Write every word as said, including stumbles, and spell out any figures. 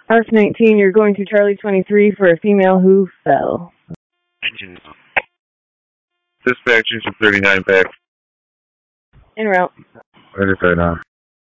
Arc nineteen, you're going to Charlie twenty-three for a female who fell. Engine. Dispatch, engine thirty-nine back. En route. Right right now.